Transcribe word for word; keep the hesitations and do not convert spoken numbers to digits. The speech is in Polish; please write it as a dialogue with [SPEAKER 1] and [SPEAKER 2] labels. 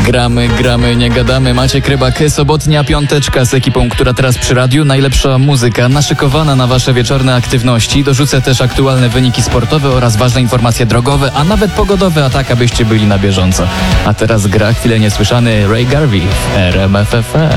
[SPEAKER 1] Gramy, gramy, nie gadamy. Maciek Rybak, sobotnia piąteczka z ekipą, która teraz przy radiu. Najlepsza muzyka naszykowana na wasze wieczorne aktywności. Dorzucę też aktualne wyniki sportowe oraz ważne informacje drogowe, a nawet pogodowe, a tak abyście byli na bieżąco. A teraz gra chwilę niesłyszany Ray Garvey w R M F F M.